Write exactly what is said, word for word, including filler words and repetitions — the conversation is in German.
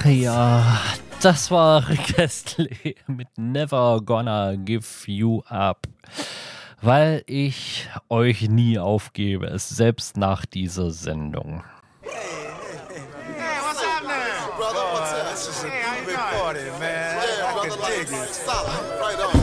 Ach ja, das war Rick Astley mit Never Gonna Give You Up. Weil ich euch nie aufgebe, selbst nach dieser Sendung. Hey, what's happening? Brother, what's up? This is a big party, man. I can dig it. Stop. Right on.